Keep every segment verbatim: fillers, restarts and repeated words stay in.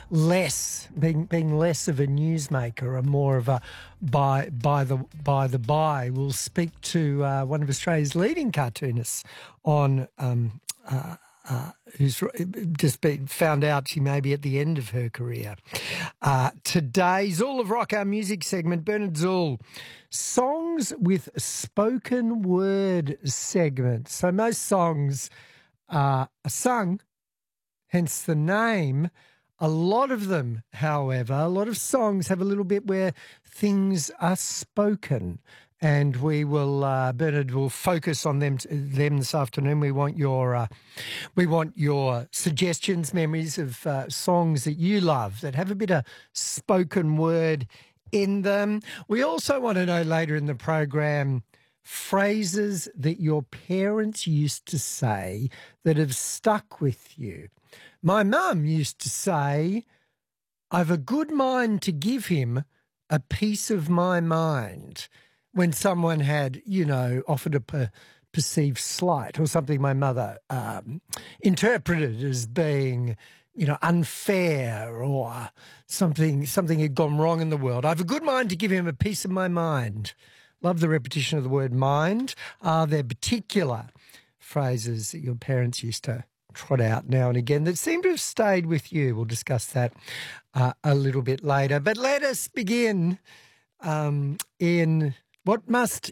less being being less of a newsmaker and more of a by by the by the by. We'll speak to uh, one of Australia's leading cartoonists on um, uh, uh, who's just been found out she may be at the end of her career. Uh, today's All of Rock, our music segment, Bernard Zool, songs with spoken word segment. So most songs uh, are sung, hence the name. A lot of them, however, a lot of songs have a little bit where things are spoken, and we will, uh, Bernard will focus on them them this afternoon. We want your, uh, we want your suggestions, memories of uh, songs that you love that have a bit of spoken word in them. We also want to know later in the program phrases that your parents used to say that have stuck with you. My mum used to say, "I've a good mind to give him a piece of my mind," when someone had, you know, offered a per- perceived slight or something my mother um, interpreted as being, you know, unfair or something something had gone wrong in the world. "I've a good mind to give him a piece of my mind." Love the repetition of the word mind. Are there particular phrases that your parents used to trot out now and again that seem to have stayed with you? We'll discuss that uh, a little bit later. But let us begin um, in what must,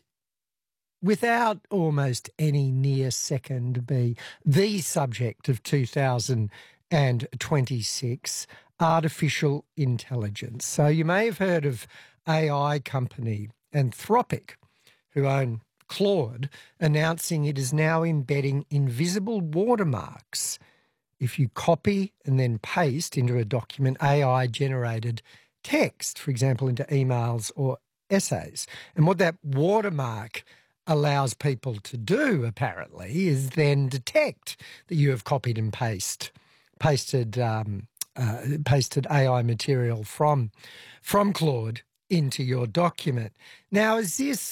without almost any near second, be the subject of two thousand twenty-six, artificial intelligence. So you may have heard of A I company Anthropic, who own Claude, announcing it is now embedding invisible watermarks if you copy and then paste into a document A I-generated text, for example, into emails or essays. And what that watermark allows people to do, apparently, is then detect that you have copied and paste, pasted um, uh, pasted A I material from from Claude into your document. Now, is this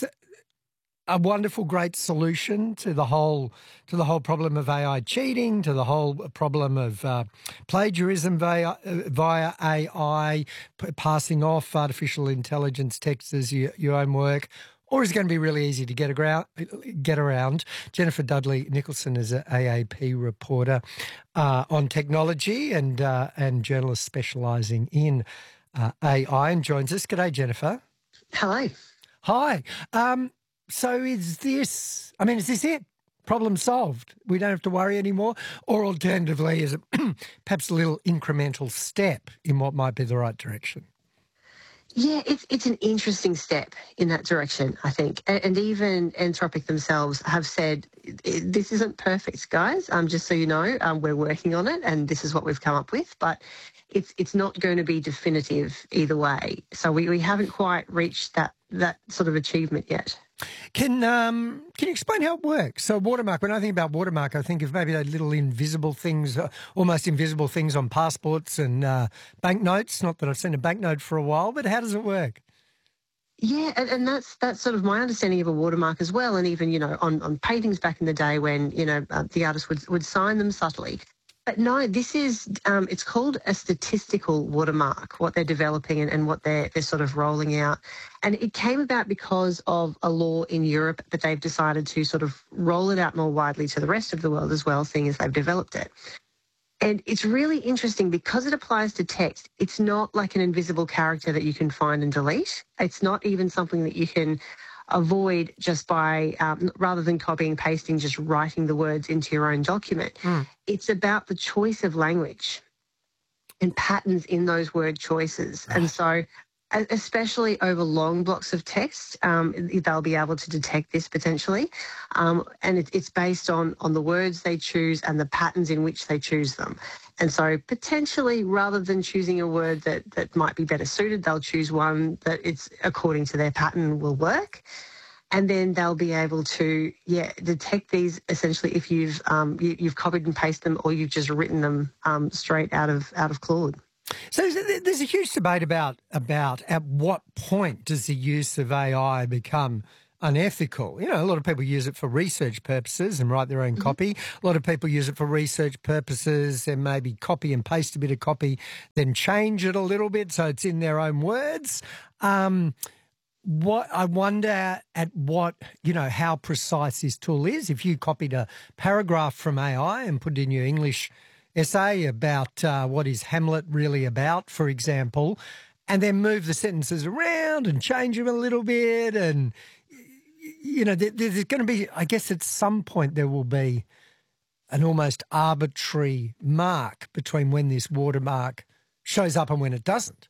a wonderful, great solution to the whole to the whole problem of A I cheating, to the whole problem of uh, plagiarism via, via A I, p- passing off artificial intelligence text as your, your own work? Or is it going to be really easy to get around? Get around? Jennifer Dudley Nicholson is an A A P reporter uh, on technology and uh, and journalist specialising in uh, A I, and joins us. G'day, Jennifer. Hello. Hi. Um, so is this, I mean, is this it? Problem solved? We don't have to worry anymore? Or alternatively, is it perhaps a little incremental step in what might be the right direction? Yeah, it's it's an interesting step in that direction, I think. And, and even Anthropic themselves have said, this isn't perfect, guys. Um, just so you know, um, we're working on it and this is what we've come up with. But it's it's not going to be definitive either way. So we, we haven't quite reached that that sort of achievement yet. Can um can you explain how it works? So watermark, when I think about watermark, I think of maybe those little invisible things, uh, almost invisible things on passports and uh, banknotes. Not that I've seen a banknote for a while, but how does it work? Yeah, and, and that's that's sort of my understanding of a watermark as well. And even, you know, on, on paintings back in the day when, you know, uh, the artist would, would sign them subtly. But no, this is, um, it's called a statistical watermark, what they're developing and, and what they're, they're sort of rolling out. And it came about because of a law in Europe that they've decided to sort of roll it out more widely to the rest of the world as well, seeing as they've developed it. And it's really interesting because it applies to text. It's not like an invisible character that you can find and delete. It's not even something that you can avoid just by, um, rather than copying and pasting, just writing the words into your own document. Mm. It's about the choice of language and patterns in those word choices. Right. And so especially over long blocks of text, um, they'll be able to detect this potentially. Um, and it, it's based on, on the words they choose and the patterns in which they choose them. And so potentially, rather than choosing a word that, that might be better suited, they'll choose one that it's according to their pattern will work. And then they'll be able to, yeah, detect these essentially if you've um, you, you've copied and pasted them or you've just written them um, straight out of out of Claude. So there's a huge debate about about at what point does the use of A I become unethical. You know, a lot of people use it for research purposes and write their own Mm-hmm. copy. A lot of people use it for research purposes and maybe copy and paste a bit of copy, then change it a little bit so it's in their own words. Um, what I wonder at what, you know, how precise this tool is. If you copied a paragraph from A I and put it in your English essay about uh, what is Hamlet really about, for example, and then move the sentences around and change them a little bit, and you know, there, there's going to be, I guess, at some point there will be an almost arbitrary mark between when this watermark shows up and when it doesn't.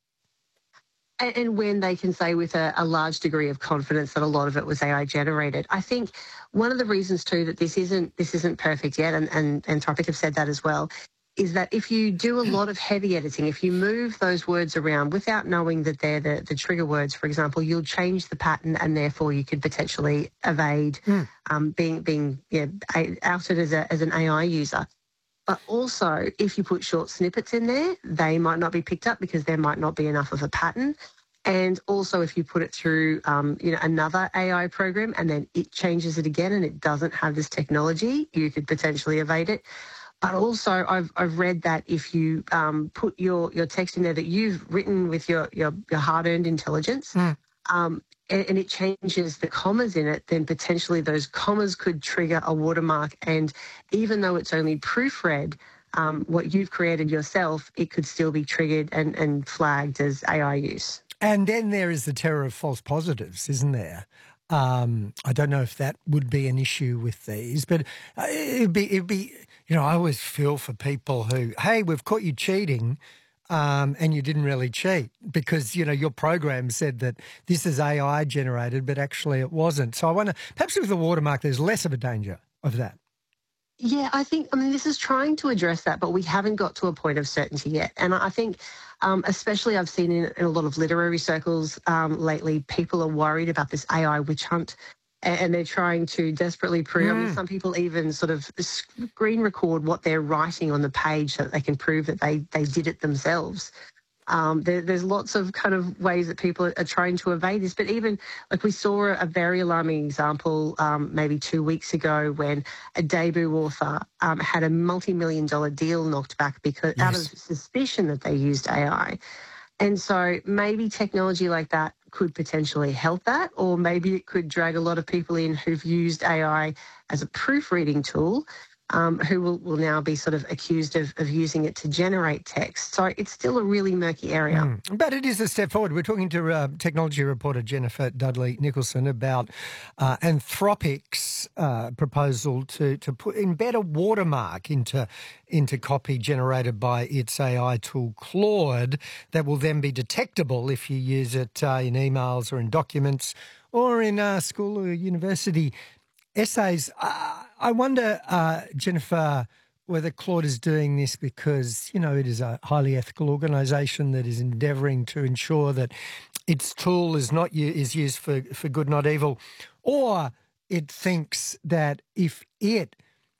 And, and when they can say with a, a large degree of confidence that a lot of it was A I generated. I think one of the reasons too that this isn't this isn't perfect yet, and, and Anthropic have said that as well, is that if you do a lot of heavy editing, if you move those words around without knowing that they're the, the trigger words, for example, you'll change the pattern and therefore you could potentially evade mm. um, being being yeah, outed as, a, as an A I user. But also, if you put short snippets in there, they might not be picked up because there might not be enough of a pattern. And also, if you put it through, um, you know, another A I program and then it changes it again and it doesn't have this technology, you could potentially evade it. But also, I've I've read that if you um, put your, your text in there that you've written with your your, your hard-earned intelligence, mm. um, and, and it changes the commas in it, then potentially those commas could trigger a watermark. And even though it's only proofread, um, what you've created yourself, it could still be triggered and, and flagged as A I use. And then there is the terror of false positives, isn't there? Um, I don't know if that would be an issue with these, but it'd be, it'd be, you know, I always feel for people who, hey, we've caught you cheating, um, and you didn't really cheat because, you know, your program said that this is A I generated, but actually it wasn't. So I wonder, perhaps with the watermark, there's less of a danger of that. Yeah, I think, I mean, this is trying to address that, but we haven't got to a point of certainty yet. And I think, um, especially I've seen in, in a lot of literary circles um, lately, people are worried about this A I witch hunt, and, and they're trying to desperately prove, mm. I mean, some people even sort of screen record what they're writing on the page so that they can prove that they, they did it themselves. Um, there, there's lots of kind of ways that people are trying to evade this, but even like we saw a very alarming example um, maybe two weeks ago when a debut author um, had a multi-million dollar deal knocked back because yes. out of suspicion that they used A I. And so maybe technology like that could potentially help that, or maybe it could drag a lot of people in who've used A I as a proofreading tool, Um, who will, will now be sort of accused of, of using it to generate text. So it's still a really murky area. Mm. But it is a step forward. We're talking to uh, technology reporter Jennifer Dudley-Nicholson about uh, Anthropic's uh, proposal to, to put embed a watermark into, into copy generated by its A I tool Claude that will then be detectable if you use it uh, in emails or in documents or in uh, school or university essays. Uh, I wonder, uh, Jennifer, whether Claude is doing this because, you know, it is a highly ethical organisation that is endeavouring to ensure that its tool is not is used for, for good, not evil, or it thinks that if it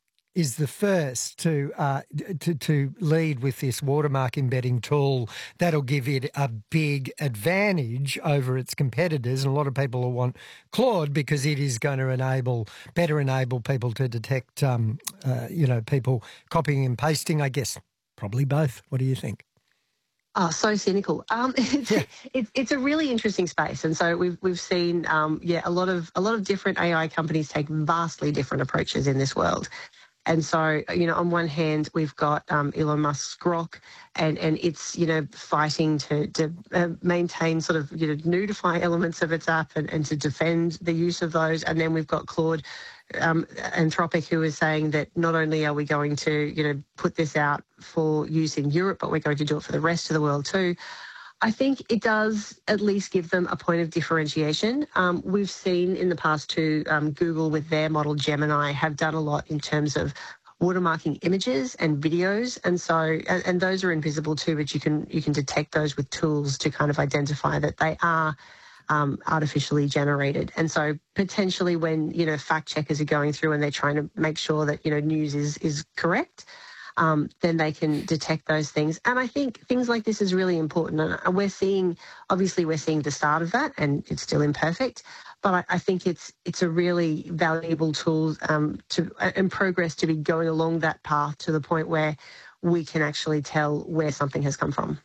is the first to, uh, to to lead with this watermark embedding tool, that'll give it a big advantage over its competitors. And a lot of people will want Claude because it is going to enable, better enable people to detect, um, uh, you know, people copying and pasting. I guess probably both. What do you think? Oh, so cynical. Um, it's, yeah. it's it's a really interesting space, and so we've we've seen um, yeah a lot of a lot of different A I companies take vastly different approaches in this world. And so, you know, on one hand, we've got um, Elon Musk's Grok, and, and it's, you know, fighting to, to uh, maintain sort of, you know, nudify elements of its app and, and to defend the use of those. And then we've got Claude, um, Anthropic, who is saying that not only are we going to, you know, put this out for use in Europe, but we're going to do it for the rest of the world too. I think it does at least give them a point of differentiation. Um, we've seen in the past too, um, Google with their model Gemini have done a lot in terms of watermarking images and videos, and so and, and those are invisible too, but you can you can detect those with tools to kind of identify that they are um, artificially generated. And so potentially when, you know, fact checkers are going through and they're trying to make sure that, you know, news is is correct, um, then they can detect those things. And I think things like this is really important. And we're seeing, obviously, we're seeing the start of that, and it's still imperfect. But I, I think it's it's a really valuable tool um, to and progress to be going along that path to the point where we can actually tell where something has come from.